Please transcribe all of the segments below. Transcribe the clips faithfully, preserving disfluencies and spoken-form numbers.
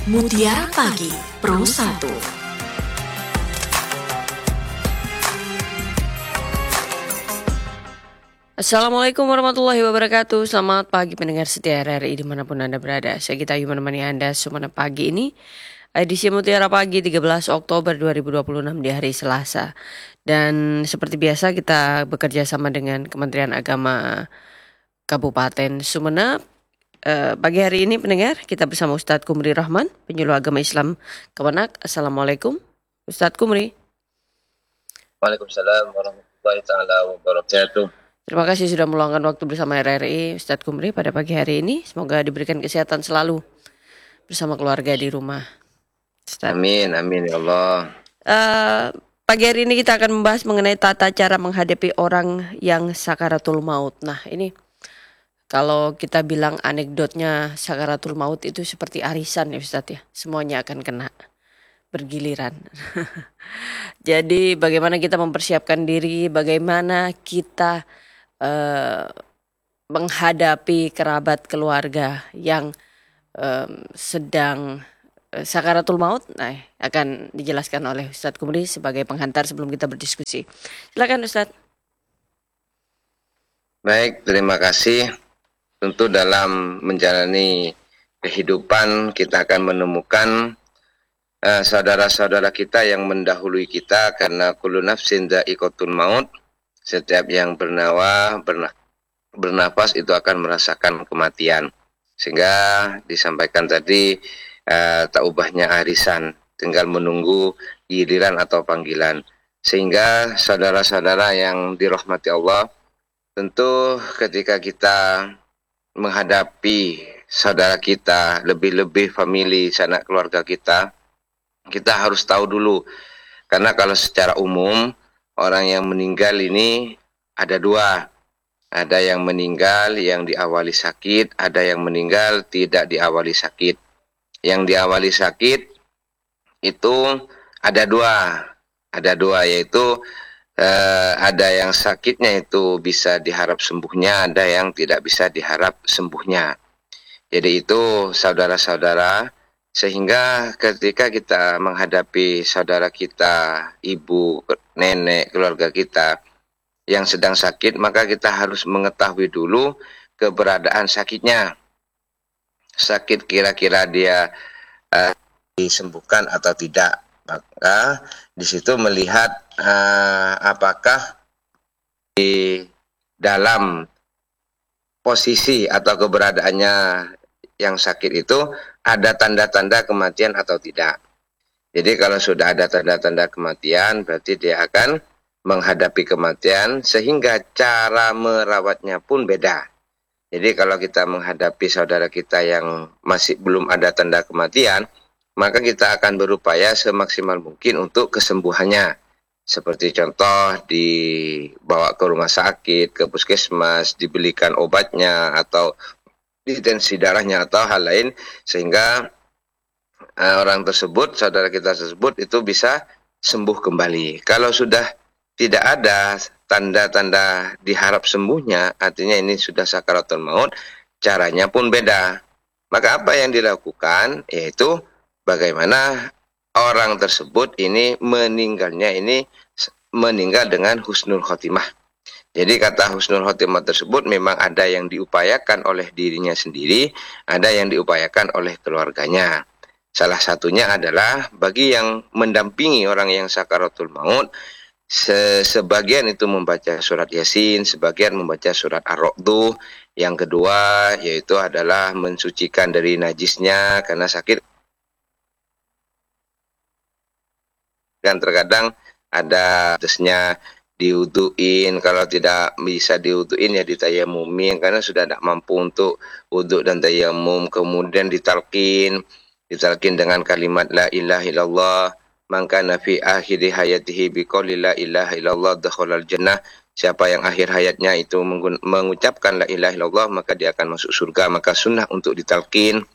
Mutiara Pagi Pro satu. Assalamualaikum warahmatullahi wabarakatuh. Selamat pagi pendengar setia R R I dimanapun Anda berada. Saya Gita Ayu menemani Anda semua pagi ini. Edisi Mutiara Pagi tiga belas Oktober dua ribu dua puluh enam di hari Selasa. Dan seperti biasa kita bekerja sama dengan Kementerian Agama Kabupaten Sumeneb. Uh, pagi hari ini pendengar kita bersama Ustadz Kumri Rahman, penyuluh agama Islam Kemenak. Assalamualaikum Ustadz Kumri. Waalaikumsalam warahmatullahi taala wabarakatuh. Terima kasih sudah meluangkan waktu bersama R R I Ustadz Kumri pada pagi hari ini. Semoga diberikan kesehatan selalu bersama keluarga di rumah. Ustadz. Amin, amin ya Allah. Uh, pagi hari ini kita akan membahas mengenai tata cara menghadapi orang yang sakaratul maut. Nah ini kalau kita bilang anekdotnya sakaratul maut itu seperti arisan ya Ustadz ya. Semuanya akan kena bergiliran. Jadi bagaimana kita mempersiapkan diri, bagaimana kita uh, menghadapi kerabat keluarga yang um, sedang uh, sakaratul maut. Nah, akan dijelaskan oleh Ustadz Kumri sebagai penghantar sebelum kita berdiskusi. Silakan Ustadz. Baik, terima kasih. Tentu dalam menjalani kehidupan kita akan menemukan uh, saudara-saudara kita yang mendahului kita karena kullu nafsin dha'iqatul maut. Setiap yang bernawa, berna, bernafas itu akan merasakan kematian. Sehingga disampaikan tadi uh, tak ubahnya arisan, tinggal menunggu giliran atau panggilan. Sehingga saudara-saudara yang dirahmati Allah, tentu ketika kita menghadapi saudara kita, lebih-lebih famili, sanak keluarga kita, kita harus tahu dulu. Karena kalau secara umum, orang yang meninggal ini ada dua. Ada yang meninggal yang diawali sakit, ada yang meninggal tidak diawali sakit. Yang diawali sakit itu ada dua. Ada dua yaitu Uh, ada yang sakitnya itu bisa diharap sembuhnya, ada yang tidak bisa diharap sembuhnya. Jadi itu saudara-saudara, sehingga ketika kita menghadapi saudara kita, ibu, nenek, keluarga kita yang sedang sakit, maka kita harus mengetahui dulu keberadaan sakitnya. Sakit kira-kira dia uh, disembuhkan atau tidak. Maka di situ melihat uh, apakah di dalam posisi atau keberadaannya yang sakit itu ada tanda-tanda kematian atau tidak. Jadi kalau sudah ada tanda-tanda kematian berarti dia akan menghadapi kematian sehingga cara merawatnya pun beda. Jadi kalau kita menghadapi saudara kita yang masih belum ada tanda kematian, maka kita akan berupaya semaksimal mungkin untuk kesembuhannya. Seperti contoh dibawa ke rumah sakit, ke puskesmas, dibelikan obatnya atau distensi darahnya atau hal lain sehingga uh, orang tersebut, saudara kita tersebut itu bisa sembuh kembali. Kalau sudah tidak ada tanda-tanda diharap sembuhnya, artinya ini sudah sakaratul maut, caranya pun beda. Maka apa yang dilakukan yaitu bagaimana orang tersebut ini meninggalnya ini meninggal dengan husnul khotimah. Jadi kata husnul khotimah tersebut memang ada yang diupayakan oleh dirinya sendiri, ada yang diupayakan oleh keluarganya. Salah satunya adalah bagi yang mendampingi orang yang sakaratul maut, sebagian itu membaca surat Yasin, sebagian membaca surat Ar-Ra'd. Yang kedua yaitu adalah mensucikan dari najisnya karena sakit. Dan terkadang ada tesnya diuduin, kalau tidak bisa diuduin ya ditayamumin karena sudah tidak mampu untuk uduk dan tayamum. Kemudian ditalkin, ditalkin dengan kalimat la ilaha illallah, man kana fi akhiri hayatihi biqouli la ilaha illallah dakhalal jannah. Siapa yang akhir hayatnya itu mengucapkan la ilaha illallah maka dia akan masuk surga. Maka sunnah untuk ditalkin.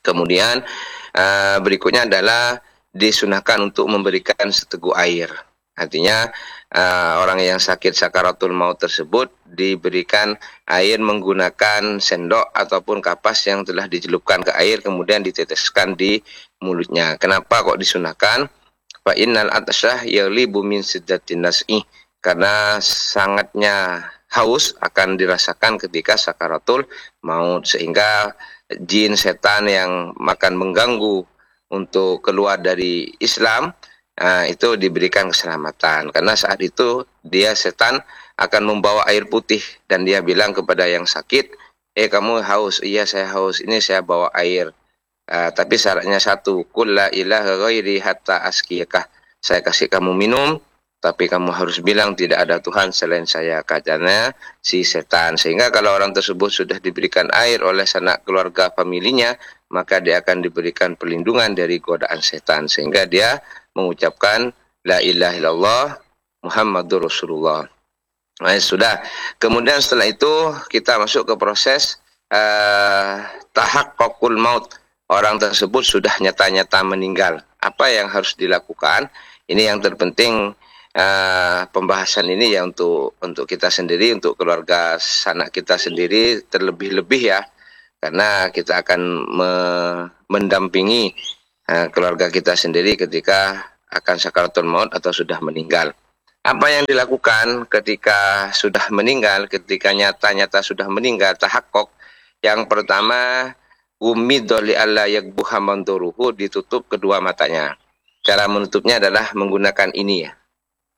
Kemudian uh, berikutnya adalah disunahkan untuk memberikan seteguk air. Artinya uh, orang yang sakit sakaratul maut tersebut diberikan air menggunakan sendok ataupun kapas yang telah dicelupkan ke air kemudian diteteskan di mulutnya. Kenapa kok disunahkan? Fa innal atsyah yaghlibu min siddatin nas'i, karena sangatnya haus akan dirasakan ketika sakaratul maut, sehingga jin setan yang akan mengganggu untuk keluar dari Islam uh, itu diberikan keselamatan, karena saat itu dia setan akan membawa air putih dan dia bilang kepada yang sakit, eh kamu haus? Iya saya haus, ini saya bawa air. Uh, tapi syaratnya satu, qul la ilaha ghairi hatta askiyakah, saya kasih kamu minum tapi kamu harus bilang tidak ada Tuhan selain saya, katanya si setan. Sehingga kalau orang tersebut sudah diberikan air oleh sanak keluarga familinya, maka dia akan diberikan perlindungan dari godaan setan, sehingga dia mengucapkan la ilaha illallah Muhammadur Rasulullah. Nah, sudah. Kemudian setelah itu kita masuk ke proses uh, tahaqqaqul maut. Orang tersebut sudah nyata-nyata meninggal. Apa yang harus dilakukan? Ini yang terpenting, uh, pembahasan ini ya untuk untuk kita sendiri, untuk keluarga sanak kita sendiri terlebih-lebih ya. Karena kita akan me mendampingi uh, keluarga kita sendiri ketika akan sakaratul maut atau sudah meninggal. Apa yang dilakukan ketika sudah meninggal, ketika nyata-nyata sudah meninggal, tahakkuk? Yang pertama, umiddo li alla yakbuha manduruhu, ditutup kedua matanya. Cara menutupnya adalah menggunakan ini ya.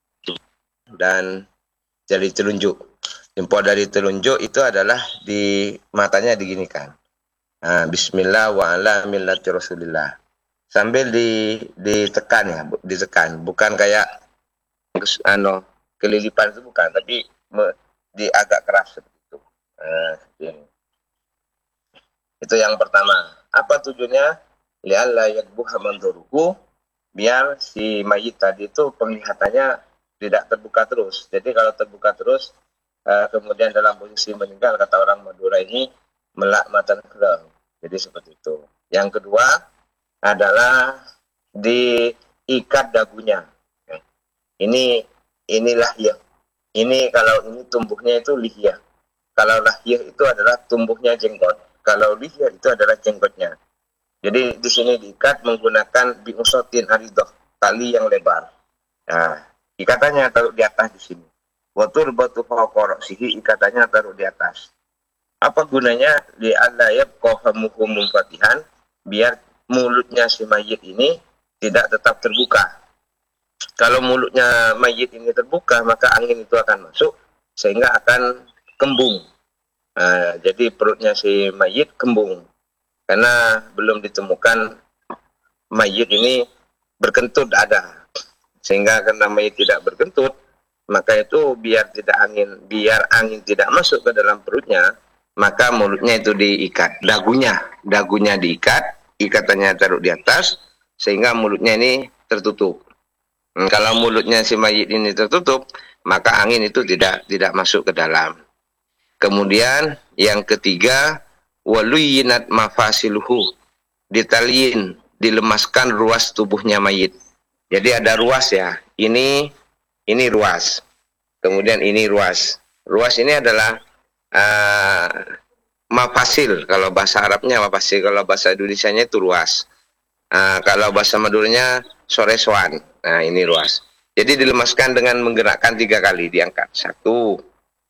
Dan jari telunjuk. Jempol dari telunjuk itu adalah di matanya diginikan. Nah, bismillah wa ala millati Rasulillah. Sambil di ditekan ya, ditekan, bukan kayak ano kelilipan itu bukan, tapi me, di agak keras seperti itu. Nah, ini. Itu yang pertama. Apa tujuannya? Li'alla yakbuha manduruhu, biar si mayit tadi itu penglihatannya tidak terbuka terus. Jadi kalau terbuka terus, uh, kemudian dalam posisi meninggal, kata orang Madura ini, melak matan kerang. Jadi seperti itu. Yang kedua adalah diikat dagunya. Ini inilah ya. Ini kalau ini tumbuhnya itu lihiyah. Kalau lahiyah itu adalah tumbuhnya jenggot. Kalau lihiyah itu adalah jenggotnya. Jadi di sini diikat menggunakan biusotin aridoh, tali yang lebar. Nah, ikatannya taruh di atas di sini. Watur batu faqor, sihi ikatannya taruh di atas. Apa gunanya? Di alayab qahamuhum munfatihan, biar mulutnya si mayit ini tidak tetap terbuka. Kalau mulutnya mayit ini terbuka, maka angin itu akan masuk sehingga akan kembung. Nah, jadi perutnya si mayit kembung karena belum ditemukan mayit ini berkentut ada, sehingga karena mayit tidak berkentut, maka itu biar tidak angin biar angin tidak masuk ke dalam perutnya, maka mulutnya itu diikat, dagunya dagunya diikat, ikatannya taruh di atas sehingga mulutnya ini tertutup. Hmm, kalau mulutnya si mayit ini tertutup, maka angin itu tidak tidak masuk ke dalam. Kemudian yang ketiga, waluyinat mafasiluhu, ditalin, dilemaskan ruas tubuhnya mayit. Jadi ada ruas ya, ini ini ruas, kemudian ini ruas. Ruas ini adalah uh, mafasil, kalau bahasa Arabnya mafasil, kalau bahasa Indonesianya itu ruas. Uh, kalau bahasa Maduranya soresoan. Nah ini ruas. Jadi dilemaskan dengan menggerakkan tiga kali, diangkat satu,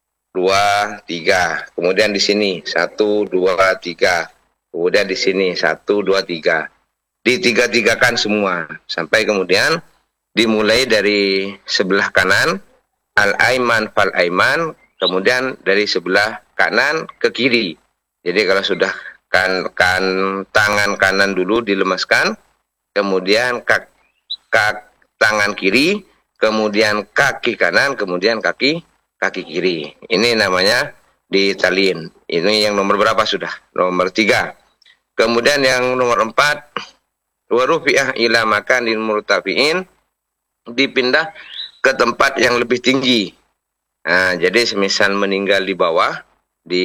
dua, tiga. Kemudian di sini satu, dua, tiga. Kemudian di sini satu, dua, tiga. Ditiga-tigakan semua sampai kemudian dimulai dari sebelah kanan al-aiman fal aiman, kemudian dari sebelah kanan ke kiri. Jadi kalau sudah kan, kan tangan kanan dulu dilemaskan, kemudian kak, kak tangan kiri, kemudian kaki kanan, kemudian kaki kaki kiri. Ini namanya ditalin. Ini yang nomor berapa sudah? Nomor tiga. Kemudian yang nomor empat, warufi'ah ila makanin murtafi'in, dipindah ke tempat yang lebih tinggi. Nah, jadi semisal meninggal di bawah, di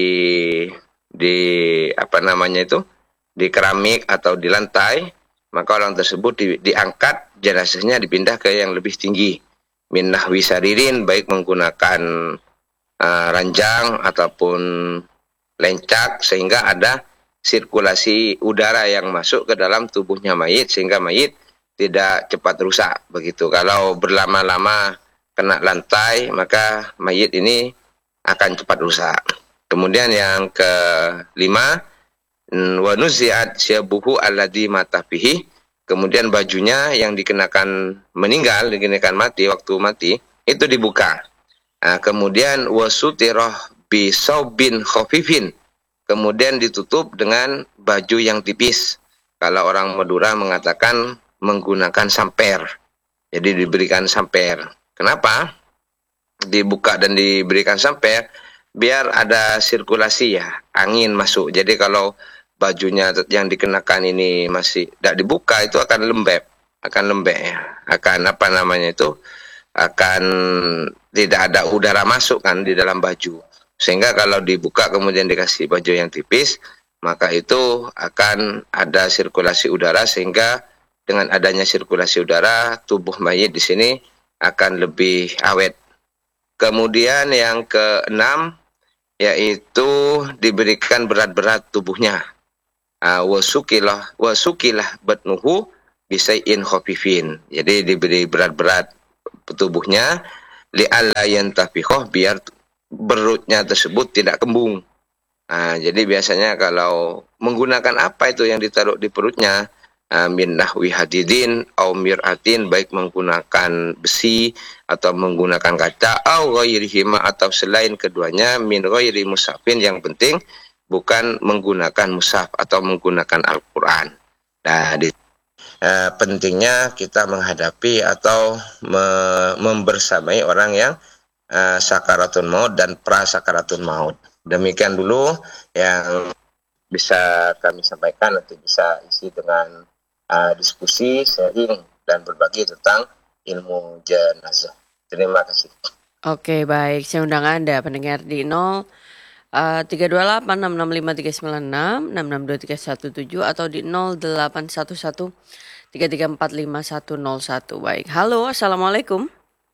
di apa namanya itu, di keramik atau di lantai, maka orang tersebut di, diangkat, jenazahnya dipindah ke yang lebih tinggi. min nahwi saririn, baik menggunakan uh, ranjang ataupun lencak, sehingga ada sirkulasi udara yang masuk ke dalam tubuhnya mayit sehingga mayit tidak cepat rusak begitu. Kalau berlama-lama kena lantai maka mayit ini akan cepat rusak. Kemudian yang kelima, wa nuzi'at syabuhu alladhi mata fihi, kemudian bajunya yang dikenakan meninggal, dikenakan mati waktu mati itu dibuka. Nah, kemudian wasutirah bi saubin khafifin, kemudian ditutup dengan baju yang tipis. Kalau orang Madura mengatakan menggunakan samper. Jadi diberikan samper. Kenapa dibuka dan diberikan samper? Biar ada sirkulasi ya, angin masuk. Jadi kalau bajunya yang dikenakan ini masih tidak dibuka, itu akan lembek. Akan lembek ya. Akan apa namanya itu, akan tidak ada udara masuk kan di dalam baju. Sehingga kalau dibuka kemudian dikasih baju yang tipis, maka itu akan ada sirkulasi udara, sehingga dengan adanya sirkulasi udara tubuh mayit di sini akan lebih awet. Kemudian yang keenam yaitu diberikan berat-berat tubuhnya. Uh, wasukilah wasukilah batnuhu bisai'in khafifin. Jadi diberi berat-berat tubuhnya li'alla yantafiqah, biar perutnya tersebut tidak kembung. Nah, jadi biasanya kalau menggunakan apa itu yang ditaruh di perutnya, uh, min nahwi hadidin au mir'atin, baik menggunakan besi atau menggunakan kaca, au ghairihima, atau selain keduanya, min ghairi musafin, yang penting bukan menggunakan mushaf atau menggunakan Al-Quran. Nah, di, uh, pentingnya kita menghadapi atau me membersamai orang yang Uh, sakaratul maut dan prasakaratul maut. Demikian dulu yang bisa kami sampaikan, nanti bisa isi dengan uh, diskusi, sharing, dan berbagi tentang ilmu jenazah. Terima kasih. Oke, baik. Saya undang Anda pendengar di nol tiga dua delapan enam enam lima tiga sembilan enam enam enam dua tiga satu tujuh atau di nol delapan satu satu tiga tiga empat lima satu nol satu. Baik. Halo, assalamualaikum.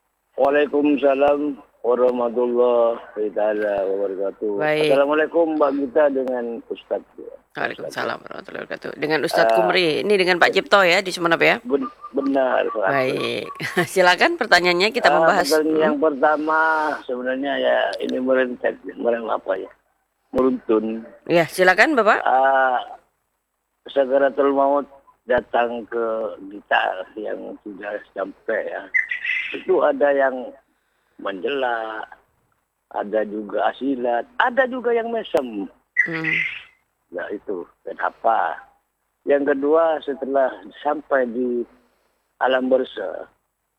Waalaikumsalam warahmatullahi wabarakatuh. Baik. Assalamualaikum Mbak Gita dengan Ustaz. Waalaikumsalam warahmatullahi wabarakatuh. Dengan Ustadz uh, Kumri. Ini dengan Pak Cipto ya di Sumeneb ya? Ben benar. Pak. Baik. Silakan pertanyaannya, kita uh, membahas. Yang hmm. pertama sebenarnya ya ini merentet, mereng apa ya? Meruntun. Ya, silakan Bapak. Uh, Sakaratul maut datang ke kita yang sudah sampai ya. Itu ada yang menjela, ada juga asilat, ada juga yang mesem. Hmm. Nah itu kenapa? Yang kedua, setelah sampai di alam barzakh,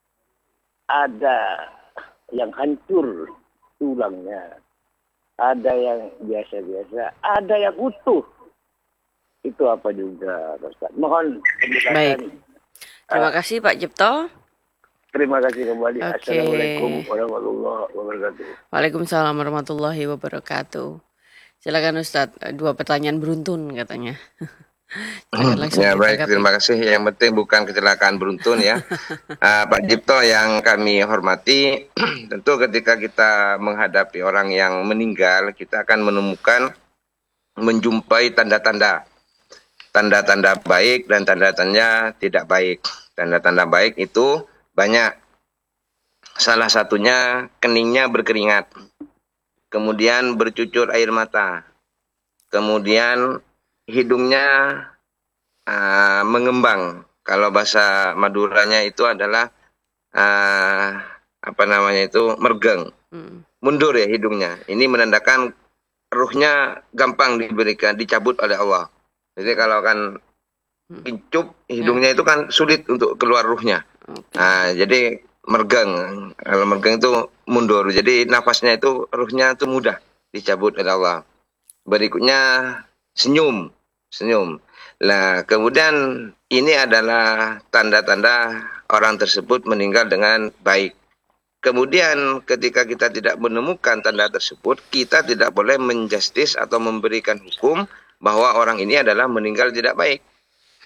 ada yang hancur tulangnya, ada yang biasa-biasa, ada yang utuh. Itu apa juga, Ustaz? Mohon penjelasan. Baik. Terima uh, kasih Pak Cipto. Terima kasih kembali. Okay. Assalamualaikum warahmatullahi wabarakatuh. Waalaikumsalam warahmatullahi wabarakatuh. Silakan Ustadz, dua pertanyaan beruntun katanya. Ya baik, terima kasih. Yang penting bukan kecelakaan beruntun ya. uh, Pak Cipto yang kami hormati, tentu ketika kita menghadapi orang yang meninggal, kita akan menemukan, menjumpai tanda-tanda. Tanda-tanda baik dan tanda-tanda tidak baik. Tanda-tanda baik itu banyak. Salah satunya keningnya berkeringat. Kemudian bercucur air mata. Kemudian hidungnya uh, mengembang. Kalau bahasa Maduranya itu adalah uh, apa namanya itu mergeng. Mundur ya hidungnya. Ini menandakan ruhnya gampang diberikan, dicabut oleh Allah. Jadi kalau kan pincup hidungnya itu kan sulit untuk keluar ruhnya. Nah, jadi mergeng. Kalau mergeng itu mundur. Jadi nafasnya itu, ruhnya itu mudah dicabut oleh Allah. Berikutnya senyum, senyum. Nah, kemudian ini adalah tanda-tanda orang tersebut meninggal dengan baik. Kemudian ketika kita tidak menemukan tanda tersebut, kita tidak boleh menjustis atau memberikan hukum bahwa orang ini adalah meninggal tidak baik.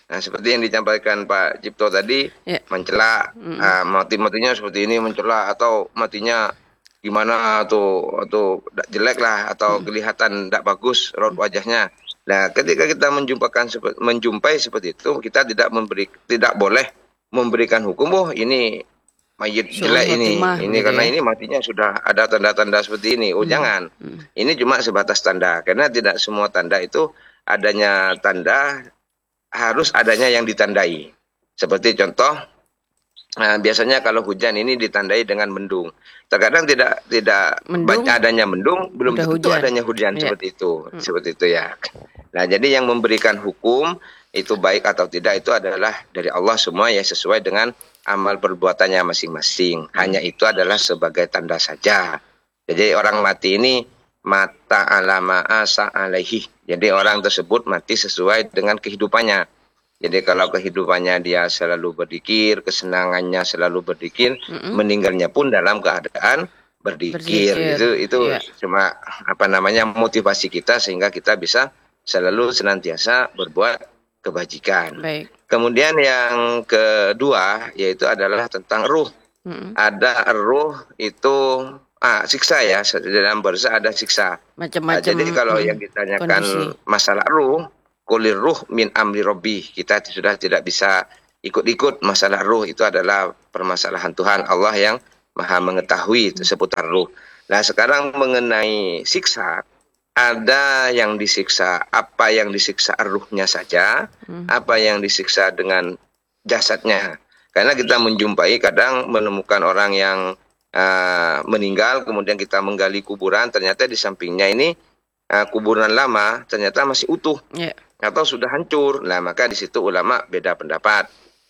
Nah, seperti yang disampaikan Pak Cipto tadi, Ya. mencela, Mm-mm. ah, mati-matinya seperti ini mencela atau matinya gimana atau atau ndak jelek lah atau kelihatan tidak bagus raut wajahnya. Nah, ketika kita menjumpakan sepe- menjumpai seperti itu, kita tidak memberi tidak boleh memberikan hukum, oh ini mayit Suul jelek ini, khotimah ini begitu karena ya. ini matinya sudah ada tanda-tanda seperti ini. Oh jangan, Mm. ini cuma sebatas tanda, karena tidak semua tanda itu adanya tanda harus adanya yang ditandai. Seperti contoh, nah, biasanya kalau hujan ini ditandai dengan mendung. Terkadang tidak tidak Mendung, ba- adanya mendung, belum udah tentu hujan. adanya hujan Ya. seperti itu, seperti itu ya. Nah, jadi yang memberikan hukum itu baik atau tidak itu adalah dari Allah semua ya sesuai dengan amal perbuatannya masing-masing. Hanya itu adalah sebagai tanda saja. Jadi orang mati ini mata alama asa alaihi. Jadi orang tersebut mati sesuai dengan kehidupannya. Jadi kalau kehidupannya dia selalu berzikir, kesenangannya selalu berzikir, Mm-mm. meninggalnya pun dalam keadaan berzikir. Berzikir, Itu itu iya. cuma apa namanya motivasi kita sehingga kita bisa selalu senantiasa berbuat kebajikan. Baik. Kemudian yang kedua yaitu adalah tentang ruh. Mm-mm. Ada ruh itu ah siksa ya, dalam bahasa ada siksa. Nah, Macam-macam jadi kalau mm, yang ditanyakan kondisi. masalah ruh, kulir ruh min amri robbi, kita sudah tidak bisa ikut-ikut masalah ruh, itu adalah permasalahan Tuhan Allah yang maha mengetahui itu seputar ruh. Nah sekarang mengenai siksa, ada yang disiksa, apa yang disiksa ruhnya saja, Hmm. apa yang disiksa dengan jasadnya. Karena kita menjumpai kadang menemukan orang yang uh, meninggal, kemudian kita menggali kuburan, ternyata di sampingnya ini uh, kuburan lama, ternyata masih utuh Ya. atau sudah hancur. Nah, maka di situ ulama beda pendapat.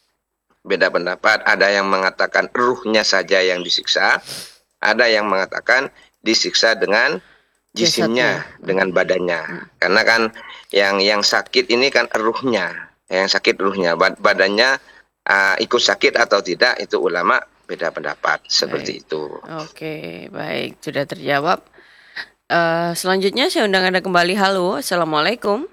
Beda pendapat, ada yang mengatakan ruhnya saja yang disiksa, ada yang mengatakan disiksa dengan jisimnya, Jasadnya. dengan badannya. Karena kan yang yang sakit ini kan ruhnya, yang sakit ruhnya, Bad- badannya uh, ikut sakit atau tidak itu ulama beda pendapat seperti itu. Oke, baik, sudah terjawab. Eh, selanjutnya saya undang Anda kembali. Halo, Assalamualaikum.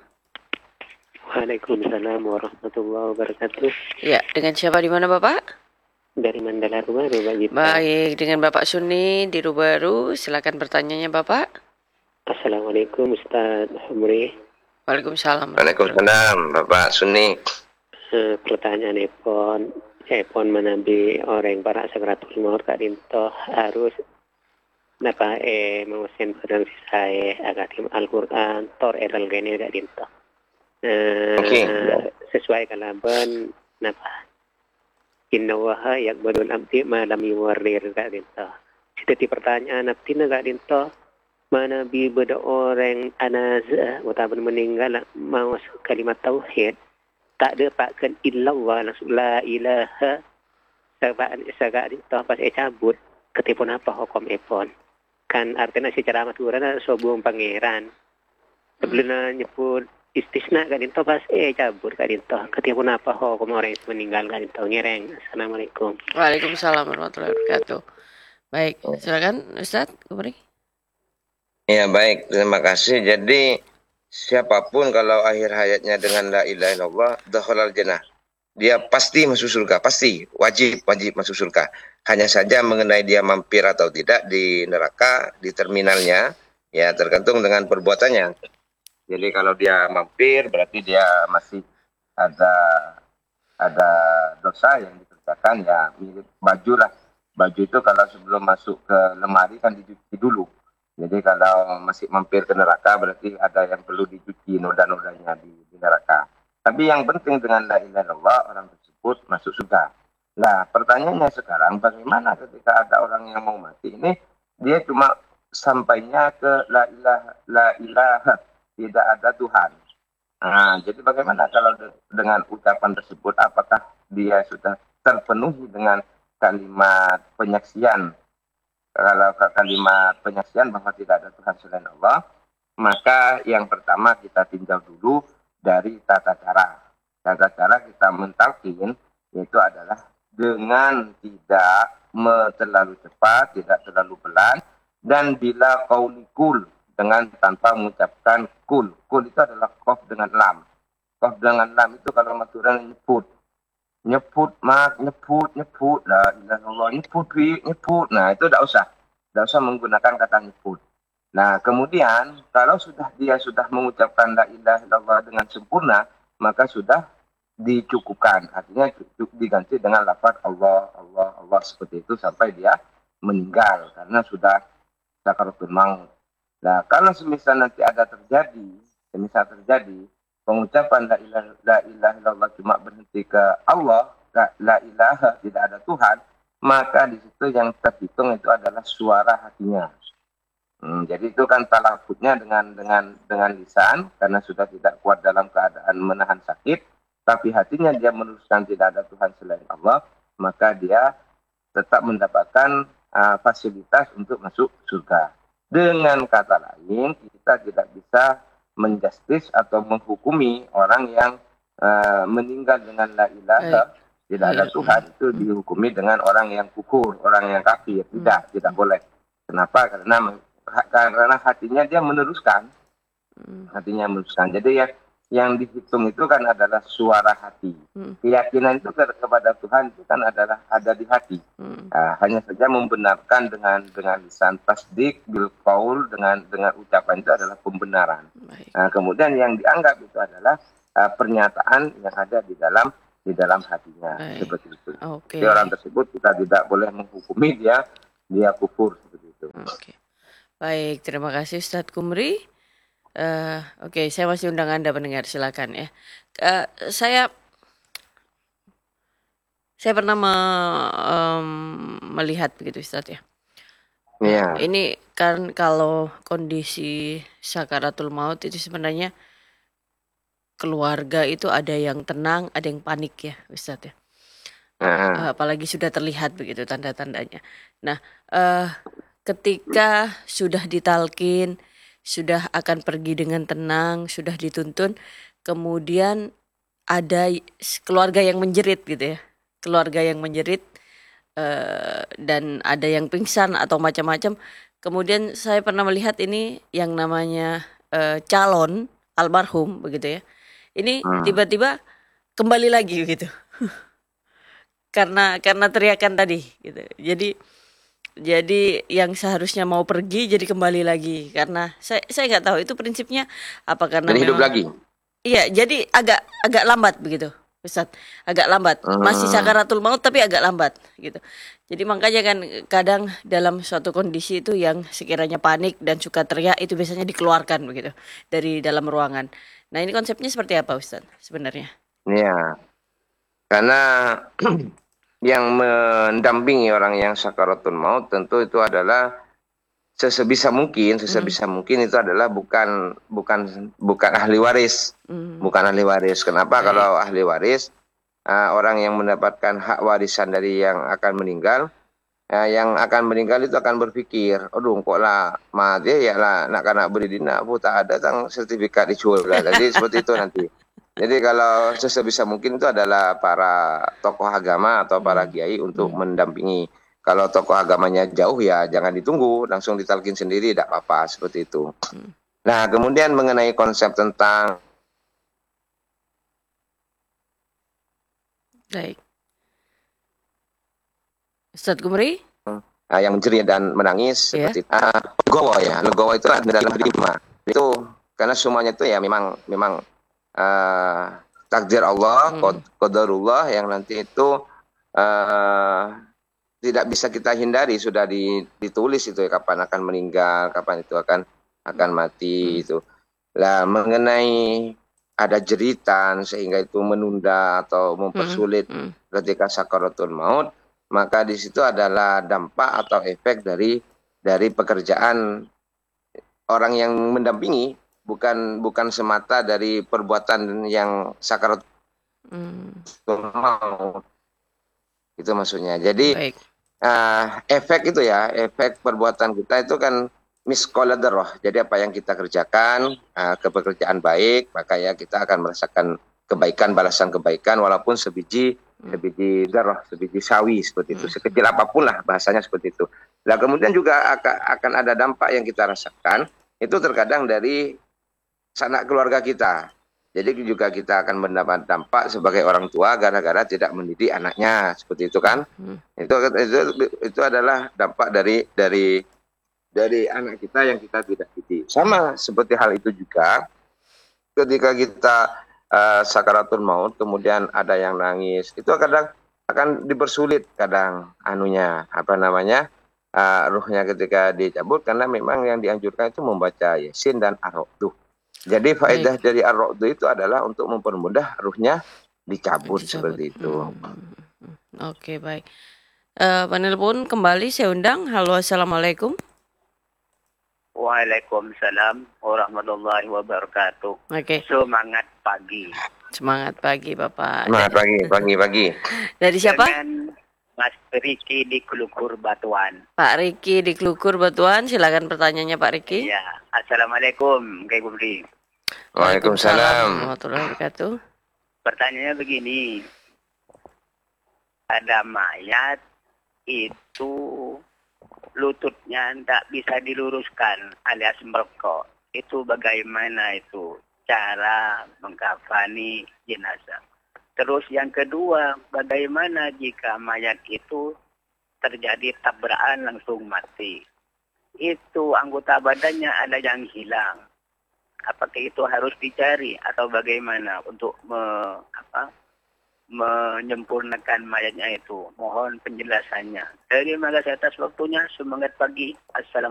Waalaikumsalam warahmatullahi wabarakatuh. Ya, dengan siapa di mana Bapak? Dari Mandala Rumah, Pak Gita. Baik, dengan Bapak Suni di Rubaru. Silakan pertanyaannya Bapak. Assalamualaikum Ustaz Humri. Waalaikumsalam. Waalaikumsalam, Bapak Suni. Eh, pertanyaan Epon, Epon menabi orang para sakratul maut Kak Dinto harus napa eh mengusin barang saya agatim Al-Quran tor eral gene Kak Dinto. Eh, Oke. Sesuai kalaban napa inna waha yakbalul abdi malam yuwarir Kak Dinto. Jadi pertanyaan abdi Kak Dinto mana bi beda orang anaza utaban meninggal mau kalimat tauhid tak ada pakkan illallah langsung la ilaha sebab sagak Dinto pas e cabut ketipun apa hukum epon kan artinya secara maturan sobong pangeran sebelumnya nyebut istisna Kak Dinto pas eh cabut Kak Dinto ketipun apa hukum orang yang meninggal Kak Dinto ngereng. Assalamualaikum. Waalaikumsalam warahmatullahi wabarakatuh. Baik, silakan Ustaz kembali. Ya baik, terima kasih. Jadi siapapun kalau akhir hayatnya dengan la ilaha illallah dakhalal jannah. Dia pasti masuk surga, pasti wajib wajib masuk surga. Hanya saja mengenai dia mampir atau tidak di neraka, di terminalnya, ya tergantung dengan perbuatannya. Jadi kalau dia mampir berarti dia masih ada ada dosa yang dikerjakan, ya mirip baju lah. Baju itu kalau sebelum masuk ke lemari kan dicuci dulu. Jadi kalau masih mampir ke neraka berarti ada yang perlu dicuci noda-nodanya di, di neraka. Tapi yang penting dengan la ilaha illallah orang tersebut masuk surga. Nah pertanyaannya sekarang bagaimana ketika ada orang yang mau mati ini dia cuma sampainya ke la ilaha la ilaha tidak ada Tuhan. Nah, jadi bagaimana kalau de- dengan ucapan tersebut apakah dia sudah terpenuhi dengan kalimat penyaksian? Kalau kalimat penyaksian bahwa tidak ada Tuhan selain Allah, maka yang pertama kita tinjau dulu dari tata cara. Tata cara kita mentalkin yaitu adalah dengan tidak me- terlalu cepat, tidak terlalu pelan, dan bila kaulikul dengan tanpa mengucapkan kul. Kul itu adalah kof dengan lam. Qaf dengan lam itu kalau maturan nyebut. Nyebut, mak, nyebut, nyebut. La ilaha illallah, nyebut, wi, nyebut. Nah, itu tidak usah. Tidak usah menggunakan kata nyebut. Nah, kemudian kalau sudah dia sudah mengucapkan la ilaha illallah dengan sempurna, maka sudah dicukupkan. Artinya diganti dengan lafaz Allah, Allah, Allah seperti itu sampai dia meninggal karena sudah sakaratul maut. Nah, kalau semisal nanti ada terjadi, semisal terjadi pengucapan la ilaha la ilaha illallah cuma berhenti ke Allah, la, la ilaha tidak ada Tuhan, maka di situ yang terhitung itu adalah suara hatinya. Hmm, jadi itu kan talafutnya dengan dengan dengan lisan karena sudah tidak kuat dalam keadaan menahan sakit, tapi hatinya dia meneruskan tidak ada Tuhan selain Allah, maka dia tetap mendapatkan uh, fasilitas untuk masuk surga. Dengan kata lain, kita tidak bisa menjustis atau menghukumi orang yang uh, meninggal dengan la ilaha, tidak ada Tuhan, itu dihukumi dengan orang yang kufur, orang yang kafir. Tidak, tidak boleh. Kenapa? Karena karena hatinya dia meneruskan. Hatinya meneruskan. Jadi ya, yang dihitung itu kan adalah suara hati. Keyakinan itu kepada Tuhan itu kan adalah ada di hati. Nah, hanya saja membenarkan dengan dengan lisan tasdik bil qaul, dengan dengan ucapan itu adalah pembenaran. Nah, kemudian yang dianggap itu adalah uh, pernyataan yang ada di dalam di dalam hatinya. Baik. Seperti itu. Okay. Jadi orang tersebut kita tidak boleh menghukumi dia dia kufur seperti itu. Okay. Baik, terima kasih Ustadz Kumri. Uh, Oke, okay, saya masih undang Anda pendengar, silakan ya. Uh, saya saya pernah me, um, melihat begitu Ustadz ya. Yeah. Ini kan kalau kondisi sakaratul maut itu sebenarnya keluarga itu ada yang tenang, ada yang panik ya Ustadz ya. Uh, apalagi sudah terlihat begitu tanda-tandanya. Nah, uh, ketika sudah ditalkin, sudah akan pergi dengan tenang, sudah dituntun, kemudian ada keluarga yang menjerit gitu ya, keluarga yang menjerit uh, dan ada yang pingsan atau macam-macam. Kemudian saya pernah melihat ini yang namanya uh, calon almarhum begitu ya, ini tiba-tiba kembali lagi gitu, karena karena teriakan tadi gitu. Jadi Jadi yang seharusnya mau pergi jadi kembali lagi karena saya saya nggak tahu itu prinsipnya apa karena jadi hidup memang, lagi. Iya, jadi agak agak lambat begitu, Ustaz. Agak lambat. Hmm. Masih sakaratul maut tapi agak lambat gitu. Jadi makanya kan kadang dalam suatu kondisi itu yang sekiranya panik dan suka teriak itu biasanya dikeluarkan begitu dari dalam ruangan. Nah, ini konsepnya seperti apa, Ustaz sebenarnya? Iya. Karena yang mendampingi orang yang sakaratul maut tentu itu adalah sesebisa mungkin, sesebisa hmm. mungkin itu adalah bukan bukan bukan ahli waris, hmm. bukan ahli waris. Kenapa? Baik. Kalau ahli waris uh, orang yang mendapatkan hak warisan dari yang akan meninggal, uh, yang akan meninggal itu akan berpikir, aduh kok lah mati ya lah nak nak beri dina, tak ada tang sertifikat dijual lah. Jadi seperti itu nanti. Jadi kalau sesebisa mungkin itu adalah para tokoh agama atau para kiai untuk hmm. mendampingi. Kalau tokoh agamanya jauh ya jangan ditunggu, langsung ditalkin sendiri, tidak apa-apa, seperti itu. Hmm. Nah, kemudian mengenai konsep tentang Baik. Ustadz Kumri? Nah, yang menjerit dan menangis yeah. seperti uh, legowo ya, legowo itu adalah terima. Itu karena semuanya itu ya memang memang Uh, takdir Allah, hmm. qadarullah yang nanti itu uh, tidak bisa kita hindari, sudah ditulis itu ya, kapan akan meninggal, kapan itu akan akan mati hmm. itu. Lah mengenai ada jeritan sehingga itu menunda atau mempersulit hmm. Hmm. ketika sakaratul maut, maka di situ adalah dampak atau efek dari dari pekerjaan orang yang mendampingi. Bukan bukan semata dari perbuatan yang sakaratul hmm. maut. Itu maksudnya. Jadi uh, efek itu ya, efek perbuatan kita itu kan misqala dzarrah. Jadi apa yang kita kerjakan uh, ke pekerjaan baik, maka ya kita akan merasakan kebaikan, balasan kebaikan walaupun sebiji hmm. sebiji dzarrah, sebiji sawi seperti itu. Sekecil apapun lah bahasanya seperti itu. Nah, kemudian juga akan akan ada dampak yang kita rasakan itu terkadang dari sanak keluarga kita. Jadi juga kita akan mendapat dampak sebagai orang tua gara-gara tidak mendidik anaknya, seperti itu kan? Hmm. Itu itu itu adalah dampak dari dari dari anak kita yang kita tidak didik. Sama seperti hal itu juga ketika kita uh, sakaratul maut kemudian ada yang nangis, itu kadang akan dipersulit kadang anunya apa namanya uh, ruhnya ketika dicabut, karena memang yang dianjurkan itu membaca Yasin dan Ar-Ra'd. Jadi faedah Baik. dari Ar-Ra'd itu adalah untuk mempermudah ruhnya dicabut, Dicabut. seperti itu. Hmm. Oke, baik. Uh, penelpon kembali saya undang. Halo, assalamualaikum. Waalaikumsalam warahmatullahi wabarakatuh. Oke, Semangat pagi. semangat pagi Bapak. Semangat pagi, pagi, pagi. Dari siapa? Dengan Mas Riki di Klukur Batuan. Pak Riki di Klukur Batuan. Silakan pertanyaannya Pak Riki. Ya, Assalamualaikum, Kak Gumri. Waalaikumsalam. Warahmatullahi wabarakatuh. Pertanyaannya begini. Ada mayat itu lututnya tidak bisa diluruskan alias merkok. Itu bagaimana itu cara mengkafani jenazah? Terus yang kedua, bagaimana jika mayat itu terjadi tabrakan langsung mati? Itu anggota badannya ada yang hilang. Apakah itu harus dicari atau bagaimana untuk me, apa, menyempurnakan mayatnya itu? Mohon penjelasannya. Terima kasih atas waktunya. Semangat pagi. Assalamualaikum.